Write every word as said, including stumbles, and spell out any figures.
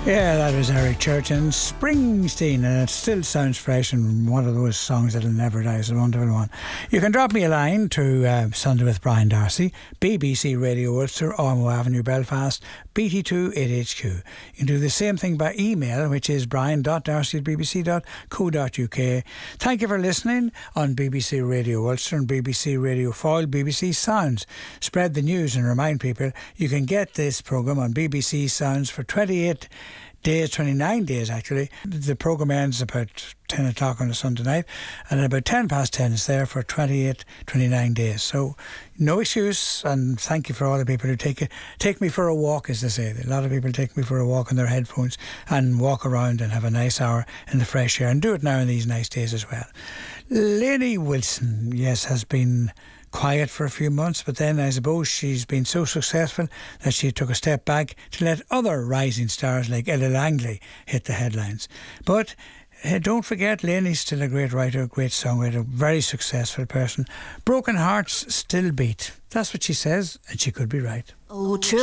Yeah, that was Eric Church and Springsteen, and it still sounds fresh and one of those songs that'll never die. It's a wonderful one. You can drop me a line to uh, Sunday with Brian Darcy, B B C Radio Ulster, Ormeau Avenue, Belfast, B T two eight H Q. You can do the same thing by email, which is brian dot darcy at b b c dot co dot u k. Thank you for listening on B B C Radio Ulster and B B C Radio Foyle, B B C Sounds. Spread the news and remind people you can get this programme on B B C Sounds for twenty-eight days, twenty-nine days actually. The programme ends about ten o'clock on a Sunday night, and at about ten past ten it's there for twenty-eight, twenty-nine days. So no excuse, and thank you for all the people who take it, take me for a walk, as they say. A lot of people take me for a walk on their headphones and walk around and have a nice hour in the fresh air, and do it now in these nice days as well. Lainey Wilson, yes, has been quiet for a few months, but then I suppose she's been so successful that she took a step back to let other rising stars like Ella Langley hit the headlines. But uh, don't forget, Lainey's still a great writer, great songwriter, very successful person. Broken hearts still beat. That's what she says, and she could be right. Oh, true.